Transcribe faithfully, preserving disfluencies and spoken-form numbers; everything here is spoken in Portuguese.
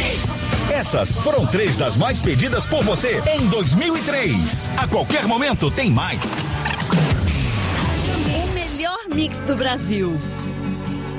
Essas foram três das mais pedidas por você em dois mil e três. A qualquer momento tem mais. O melhor mix do Brasil.